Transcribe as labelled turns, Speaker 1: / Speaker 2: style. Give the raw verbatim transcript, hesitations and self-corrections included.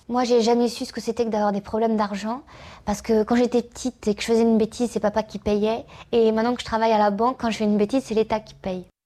Speaker 1: Moi, j'ai jamais su ce que c'était que d'avoir des problèmes d'argent, parce que quand j'étais petite et que je faisais une bêtise, c'est papa qui payait, et maintenant que je travaille à la banque, quand je fais une bêtise, c'est l'État qui paye.